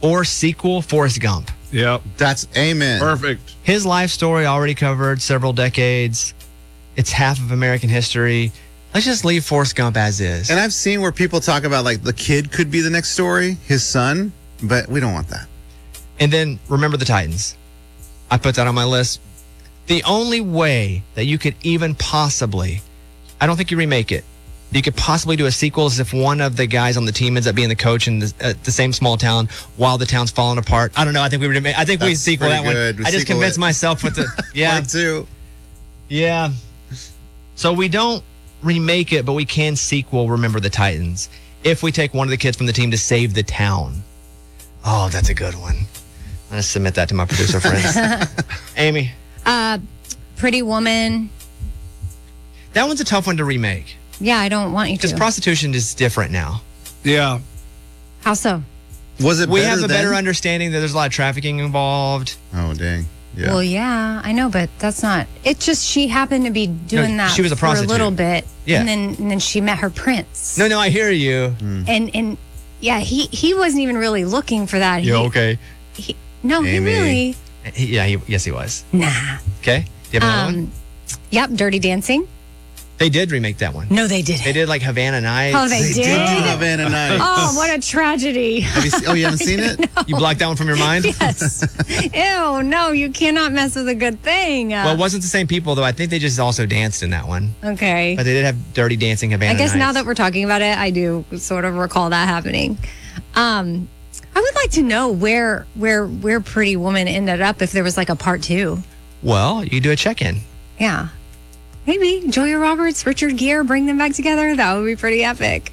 or sequel, Forrest Gump. Yep. That's amen. Perfect. His life story already covered several decades. It's half of American history. Let's just leave Forrest Gump as is. And I've seen where people talk about like the kid could be the next story, his son, but we don't want that. And then Remember the Titans. I put that on my list. The only way that you could even possibly, I don't think you remake it, you could possibly do a sequel is if one of the guys on the team ends up being the coach in the same small town while the town's falling apart. I don't know. I think we remake. I think we sequel that one. I just convinced myself with the Part 2. Yeah. So we don't remake it, but we can sequel Remember the Titans if we take one of the kids from the team to save the town. Oh, that's a good one. I'm going to submit that to my producer friends. Amy? Pretty Woman. That one's a tough one to remake. Yeah, I don't want you Because to. prostitution is different now. Yeah. How so? Was it We better have a better then? understanding that there's a lot of trafficking involved. Oh, dang. Yeah. Well, yeah, I know, but that's not. It's just she happened to be doing that she was a for a prostitute. little bit. Yeah. And then she met her prince. No, I hear you. And yeah, he wasn't even really looking for that. Okay? He Amy. really. Yes, he was. Nah. Okay? Do you have another one? Yep, Dirty Dancing. They did remake that one. No, they didn't. They did like Havana Nights. Oh, they did? Havana Nights. Oh, what a tragedy. You haven't seen it? You blocked that one from your mind? Yes. Ew, no, you cannot mess with a good thing. Well, it wasn't the same people, though. I think they just also danced in that one. Okay. But they did have Dirty Dancing Havana I guess Nights. now that we're talking about it, I do sort of recall that happening. I would like to know where Pretty Woman ended up if there was like a part 2. Well, you could do a check-in. Yeah. Maybe Julia Roberts, Richard Gere, bring them back together. That would be pretty epic.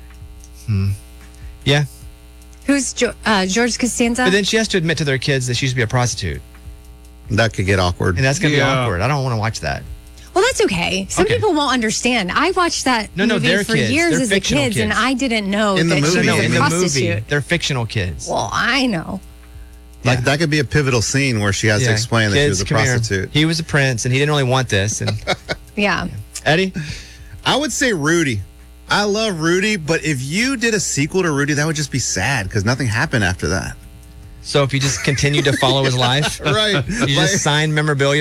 Yeah. Who's George Costanza? But then she has to admit to their kids that she used to be a prostitute. That could get awkward. And that's going to be Yeah. awkward. I don't want to watch that. Well, that's okay. Some Okay. people won't understand. I watched that No, movie they're for kids. years They're as a fictional kid, and kids. I didn't know In the that movie. she No, was in a the prostitute. movie, they're fictional kids. Well, I know. Like that could be a pivotal scene where she has to explain that she was a come here. prostitute. He was a prince, and he didn't really want this. And Yeah. Eddie? I would say Rudy. I love Rudy, but if you did a sequel to Rudy, that would just be sad because nothing happened after that. So if you just continued to follow his life, Right. you just signed memorabilia